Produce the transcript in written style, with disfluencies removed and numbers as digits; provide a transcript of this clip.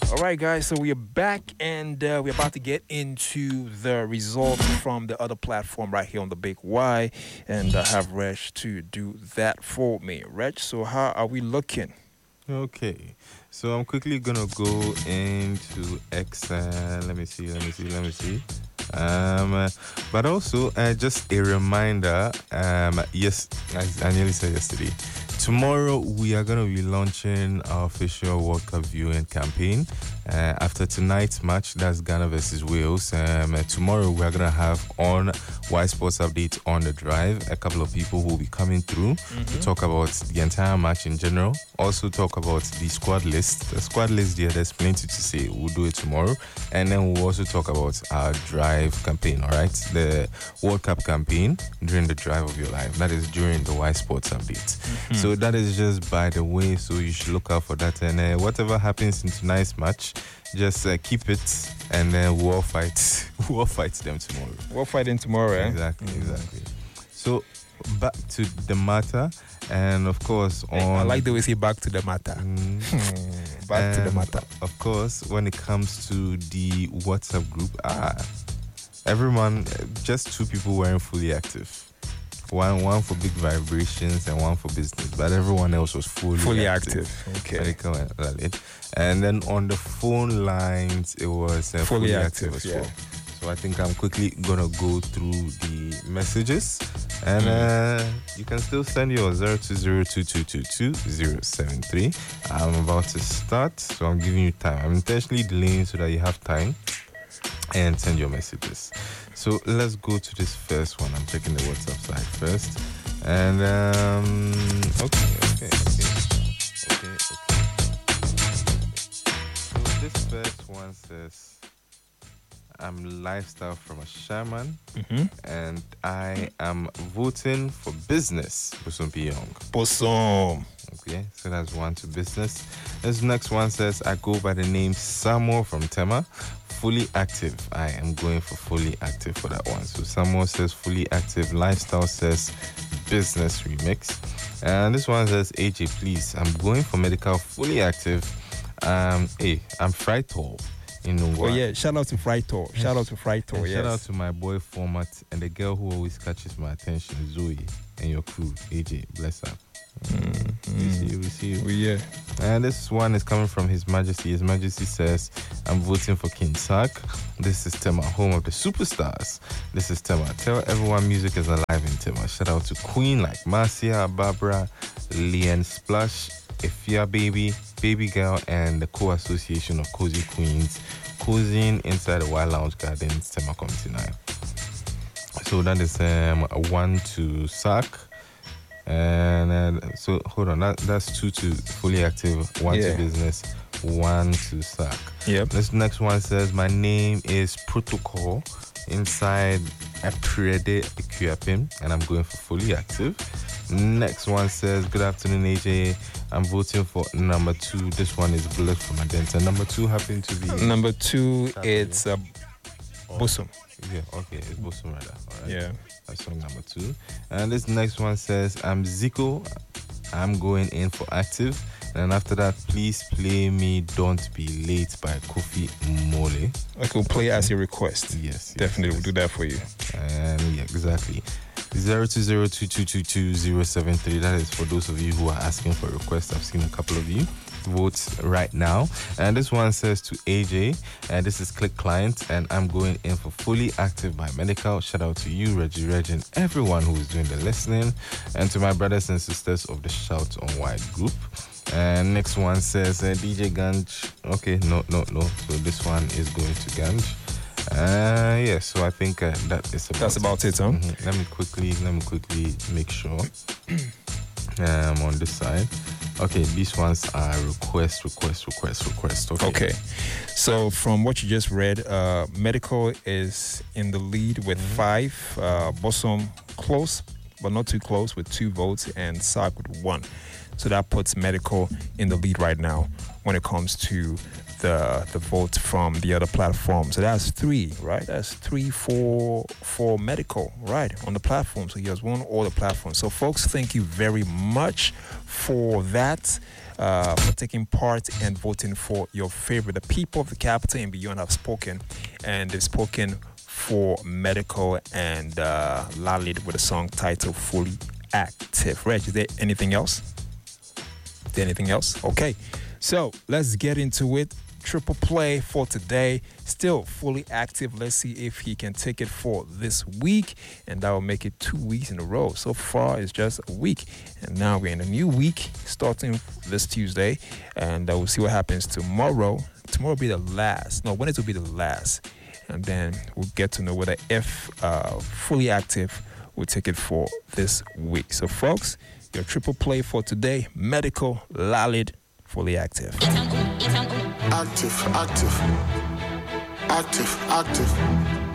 All right, guys. So we are back, and we're about to get into the results from the other platform right here on the Big Y, and I have Reg to do that for me. Reg, so how are we looking? Okay, so I'm quickly gonna go into X. Let me see. Um, but also, just a reminder. Yes, I nearly said yesterday. Tomorrow we are gonna be launching our official World Cup viewing campaign. After tonight's match, that's Ghana versus Wales. Tomorrow we are gonna have on Y Sports Update on the drive. A couple of people who will be coming through to talk about the entire match in general. Also talk about the squad list. The squad list there, there's plenty to say. We'll do it tomorrow. And then we'll also talk about our drive campaign, all right? The World Cup campaign during the drive of your life. That is during the Y Sports Update. So that is just by the way, so you should look out for that. And whatever happens in tonight's match, just keep it, and then we'll all fight. We'll all fight them tomorrow. We're fighting tomorrow, eh? Exactly. So back to the matter, and of course on. I like the way you say back to the matter. Back to the matter. Of course, when it comes to the WhatsApp group, everyone, just two people weren't fully active. One for big vibrations and one for business, but everyone else was fully active. Okay. Medical and valid. And then on the phone lines, it was fully active as well. So I think I'm quickly gonna go through the messages, and you can still send your 0202222073. I'm about to start, so I'm giving you time. I'm intentionally delaying so that you have time and send your messages. So let's go to this first one. I'm checking the WhatsApp side first. And okay. So this first one says, I'm lifestyle from a shaman, and I am voting for business. Bosom Young. Bosom. Okay, so that's one to business. This next one says, I go by the name Samuel from Tema. Fully active. I am going for fully active for that one. So Samuel says fully active. Lifestyle says business remix. And this one says, AJ, please. I'm going for medical fully active. I'm Frightor. Oh yeah, shout out to Frightor. Shout out to Frightor. Yes. Shout out to my boy Format and the girl who always catches my attention, Zoe, and your crew, AJ. Bless her. We see you. Yeah. And this one is coming from His Majesty. His Majesty says, I'm voting for King Sak. This is Tema, home of the superstars. This is Tema. Tell everyone music is alive in Tema. Shout out to Queen like Marcia, Barbara, Leanne Splash, Efia Baby, Baby Girl, and the co-association of Cozy Queens, cozying inside the Wild Lounge Gardens, Tema Community 9. So that is a 1 to Sak. And so hold on, that's 2 to fully active, 1 to business, 1 to Sak. Yep. This next one says, my name is Protocol inside Aprede Equiapim, and I'm going for fully active. Next one says, good afternoon, AJ. I'm voting for number 2. This one is Bullet from Adenta. Number 2 happened to be number 2. It's Bosom. Yeah, okay, it's Bosom rather. All right. Yeah. That's song number 2. And this next one says, I'm Zico. I'm going in for active. And after that, please play me Don't Be Late by Kofi Mole. I could play as your request. Yes. Definitely, we'll do that for you. And yeah, exactly. 0202222073. That is for those of you who are asking for requests. I've seen a couple of you vote right now. And this one says to AJ, and this is Click Client, and I'm going in for fully active by Medical. Shout out to you, Reggie, and everyone who is doing the listening, and to my brothers and sisters of the Shout on Wide group. And next one says DJ Ganj. Okay, no. So this one is going to Ganj. Yeah, so I think that's about it, huh? Let me quickly make sure. On this side. Okay, these ones are request. Okay. So from what you just read, Medical is in the lead with 5. Bosom close, but not too close, with 2 votes, and Sak with 1. So that puts Medical in the lead right now when it comes to the vote from the other platform. So that's 3, right? That's 3 for Medical, right, on the platform. So he has won all the platforms. So folks, thank you very much for that. for taking part and voting for your favorite. The people of the capital and beyond have spoken, and they've spoken for Medical and Lalid with a song titled Fully Active. Reg, is there anything else? Is there anything else? Okay, so let's get into it. Triple play for today. Still fully active. Let's see if he can take it for this week, and that will make it 2 weeks in a row. So far, it's just a week, and now we're in a new week starting this Tuesday, and we'll see what happens tomorrow. Tomorrow will be the last. No, Wednesday will be the last, and then we'll get to know whether if fully active will take it for this week. So, folks, your triple play for today: Medical, Lalid, Fully Active. Active, active, active, active.